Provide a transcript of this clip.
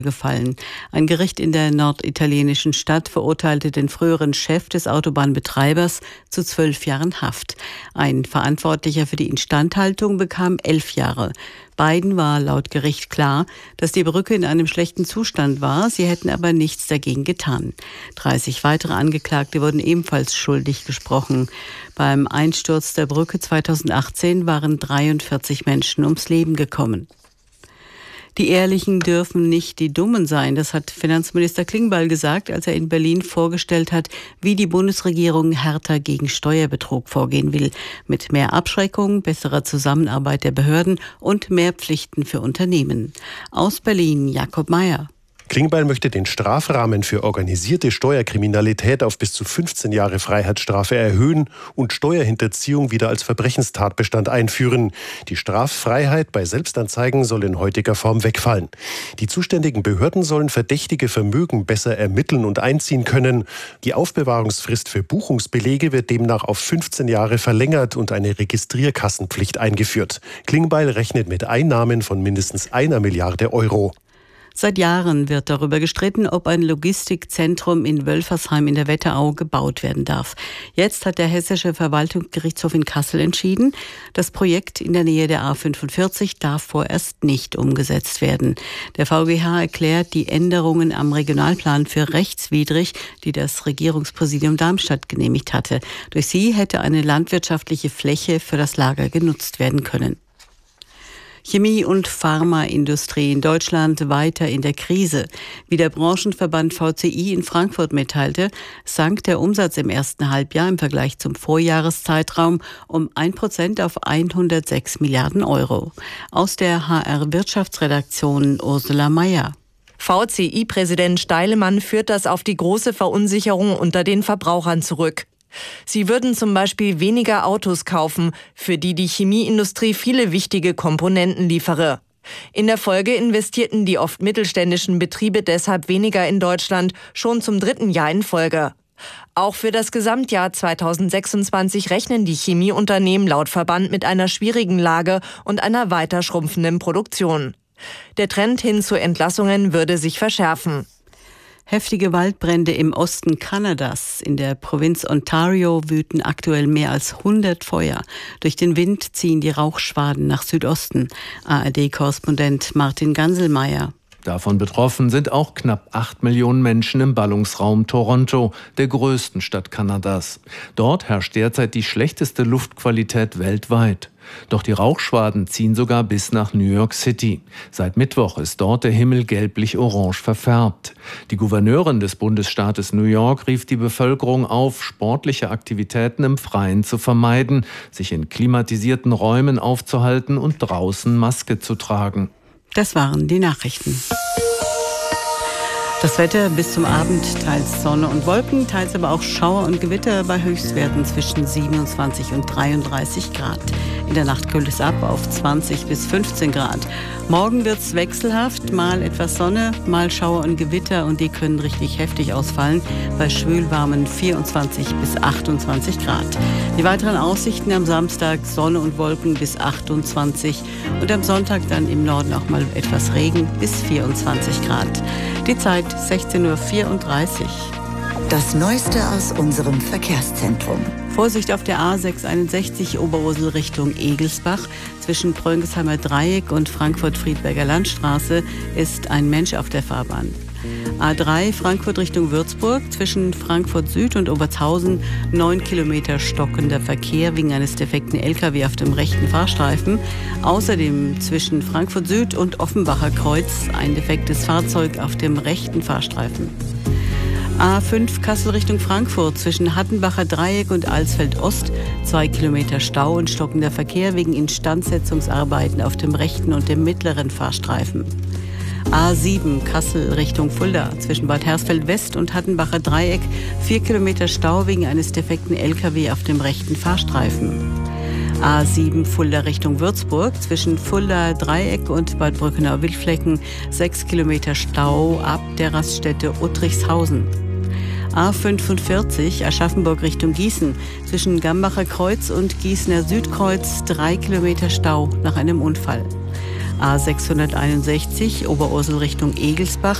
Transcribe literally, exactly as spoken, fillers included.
gefallen. Ein Gericht in der norditalienischen Stadt verurteilte den früheren Chef des Autobahnbetreibers zu zwölf Jahren Haft. Ein Verantwortlicher für die Instandhaltung bekam elf Jahre. Beiden war laut Gericht klar, dass die Brücke in einem schlechten Zustand war. Sie hätten aber nichts dagegen getan. dreißig weitere Angeklagte wurden ebenfalls schuldig gesprochen. Beim Einsturz der Brücke zweitausendachtzehn waren dreiundvierzig Menschen ums Leben gekommen. Die Ehrlichen dürfen nicht die Dummen sein, das hat Finanzminister Klingbeil gesagt, als er in Berlin vorgestellt hat, wie die Bundesregierung härter gegen Steuerbetrug vorgehen will. Mit mehr Abschreckung, besserer Zusammenarbeit der Behörden und mehr Pflichten für Unternehmen. Aus Berlin, Jakob Mayer. Klingbeil möchte den Strafrahmen für organisierte Steuerkriminalität auf bis zu fünfzehn Jahre Freiheitsstrafe erhöhen und Steuerhinterziehung wieder als Verbrechenstatbestand einführen. Die Straffreiheit bei Selbstanzeigen soll in heutiger Form wegfallen. Die zuständigen Behörden sollen verdächtige Vermögen besser ermitteln und einziehen können. Die Aufbewahrungsfrist für Buchungsbelege wird demnach auf fünfzehn Jahre verlängert und eine Registrierkassenpflicht eingeführt. Klingbeil rechnet mit Einnahmen von mindestens einer Milliarde Euro. Seit Jahren wird darüber gestritten, ob ein Logistikzentrum in Wölfersheim in der Wetterau gebaut werden darf. Jetzt hat der Hessische Verwaltungsgerichtshof in Kassel entschieden, das Projekt in der Nähe der A fünfundvierzig darf vorerst nicht umgesetzt werden. Der V G H erklärt die Änderungen am Regionalplan für rechtswidrig, die das Regierungspräsidium Darmstadt genehmigt hatte. Durch sie hätte eine landwirtschaftliche Fläche für das Lager genutzt werden können. Chemie- und Pharmaindustrie in Deutschland weiter in der Krise. Wie der Branchenverband V C I in Frankfurt mitteilte, sank der Umsatz im ersten Halbjahr im Vergleich zum Vorjahreszeitraum um ein Prozent auf hundertsechs Milliarden Euro. Aus der H R-Wirtschaftsredaktion Ursula Mayer. V C I-Präsident Steilemann führt das auf die große Verunsicherung unter den Verbrauchern zurück. Sie würden zum Beispiel weniger Autos kaufen, für die die Chemieindustrie viele wichtige Komponenten liefere. In der Folge investierten die oft mittelständischen Betriebe deshalb weniger in Deutschland, schon zum dritten Jahr in Folge. Auch für das Gesamtjahr zweitausendsechsundzwanzig rechnen die Chemieunternehmen laut Verband mit einer schwierigen Lage und einer weiter schrumpfenden Produktion. Der Trend hin zu Entlassungen würde sich verschärfen. Heftige Waldbrände im Osten Kanadas. In der Provinz Ontario wüten aktuell mehr als hundert Feuer. Durch den Wind ziehen die Rauchschwaden nach Südosten. A R D-Korrespondent Martin Ganselmeier. Davon betroffen sind auch knapp acht Millionen Menschen im Ballungsraum Toronto, der größten Stadt Kanadas. Dort herrscht derzeit die schlechteste Luftqualität weltweit. Doch die Rauchschwaden ziehen sogar bis nach New York City. Seit Mittwoch ist dort der Himmel gelblich-orange verfärbt. Die Gouverneurin des Bundesstaates New York rief die Bevölkerung auf, sportliche Aktivitäten im Freien zu vermeiden, sich in klimatisierten Räumen aufzuhalten und draußen Maske zu tragen. Das waren die Nachrichten. Das Wetter bis zum Abend, teils Sonne und Wolken, teils aber auch Schauer und Gewitter bei Höchstwerten zwischen siebenundzwanzig und dreiunddreißig Grad. In der Nacht kühlt es ab auf zwanzig bis fünfzehn Grad. Morgen wird es wechselhaft, mal etwas Sonne, mal Schauer und Gewitter und die können richtig heftig ausfallen bei schwülwarmen vierundzwanzig bis achtundzwanzig Grad. Die weiteren Aussichten am Samstag Sonne und Wolken bis achtundzwanzig und am Sonntag dann im Norden auch mal etwas Regen bis vierundzwanzig Grad. Die Zeit sechzehn Uhr vierunddreißig. Das Neueste aus unserem Verkehrszentrum. Vorsicht auf der A sechshunderteinundsechzig Oberursel Richtung Egelsbach. Zwischen Prönsheimer Dreieck und Frankfurt-Friedberger Landstraße ist ein Mensch auf der Fahrbahn. A drei Frankfurt Richtung Würzburg. Zwischen Frankfurt Süd und Obertshausen neun Kilometer stockender Verkehr wegen eines defekten L K W auf dem rechten Fahrstreifen. Außerdem zwischen Frankfurt Süd und Offenbacher Kreuz ein defektes Fahrzeug auf dem rechten Fahrstreifen. A fünf Kassel Richtung Frankfurt zwischen Hattenbacher Dreieck und Alsfeld Ost. Zwei Kilometer Stau und stockender Verkehr wegen Instandsetzungsarbeiten auf dem rechten und dem mittleren Fahrstreifen. A sieben Kassel Richtung Fulda zwischen Bad Hersfeld West und Hattenbacher Dreieck. Vier Kilometer Stau wegen eines defekten L K W auf dem rechten Fahrstreifen. A sieben Fulda Richtung Würzburg zwischen Fulda Dreieck und Bad Brückenau-Wildflecken. Sechs Kilometer Stau ab der Raststätte Uttrichshausen. A fünfundvierzig Aschaffenburg Richtung Gießen zwischen Gambacher Kreuz und Gießener Südkreuz drei Kilometer Stau nach einem Unfall. A sechshunderteinundsechzig Oberursel Richtung Egelsbach